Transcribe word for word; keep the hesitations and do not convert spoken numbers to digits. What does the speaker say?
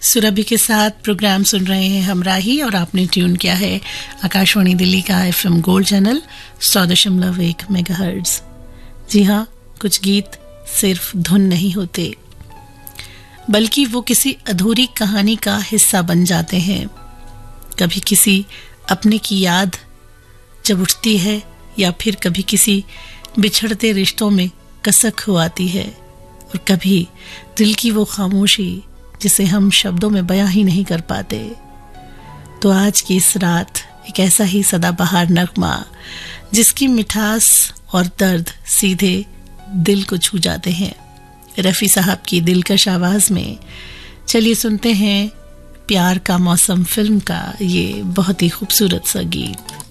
सुरभि के साथ प्रोग्राम सुन रहे हैं हमराही और आपने ट्यून किया है आकाशवाणी दिल्ली का एफएम गोल्ड चैनल सौ दशमलव एक मेगाहर्ट्ज। जी हाँ, कुछ गीत सिर्फ धुन नहीं होते बल्कि वो किसी अधूरी कहानी का हिस्सा बन जाते हैं। कभी किसी अपने की याद जब उठती है या फिर कभी किसी बिछड़ते रिश्तों में कसक हो आती है और कभी दिल की वो खामोशी जिसे हम शब्दों में बयां ही नहीं कर पाते। तो आज की इस रात एक ऐसा ही सदाबहार नगमा जिसकी मिठास और दर्द सीधे दिल को छू जाते हैं, रफ़ी साहब की दिलकश आवाज में। चलिए सुनते हैं प्यार का मौसम फिल्म का ये बहुत ही खूबसूरत सा गीत।